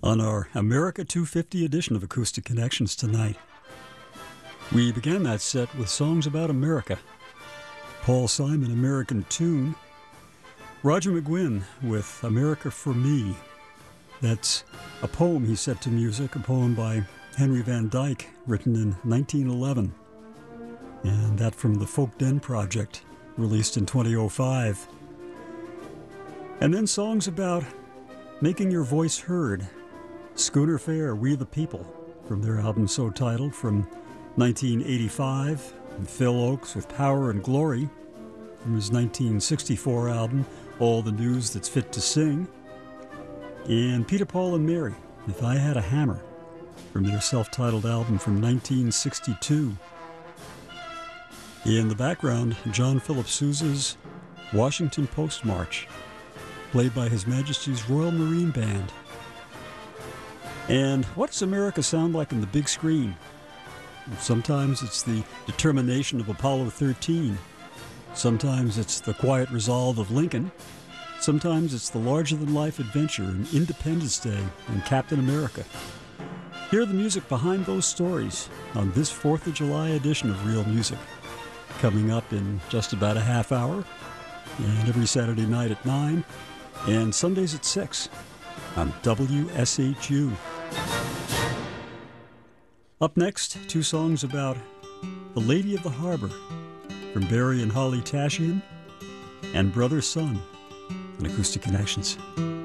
on our America 250 edition of Acoustic Connections tonight. We began that set with songs about America. Paul Simon, American Tune. Roger McGuinn with America for Me. That's a poem he set to music, a poem by Henry Van Dyke, written in 1911. And that from the Folk Den Project, released in 2005. And then songs about making your voice heard. Schooner Fair, We the People, from their album so titled, from 1985. And Phil Ochs with Power and Glory, from his 1964 album, All the News That's Fit to Sing. And Peter, Paul and Mary, If I Had a Hammer, from their self-titled album from 1962. In the background, John Philip Sousa's Washington Post March, played by His Majesty's Royal Marine Band. And what does America sound like on the big screen? Sometimes it's the determination of Apollo 13. Sometimes it's the quiet resolve of Lincoln. Sometimes it's the larger-than-life adventure in Independence Day and Captain America. Hear the music behind those stories on this 4th of July edition of Real Music, coming up in just about a half hour, and every Saturday night at 9, and Sundays at 6 on WSHU. Up next, two songs about The Lady of the Harbor from Barry and Holly Tashian and Brother Sun on Acoustic Connections.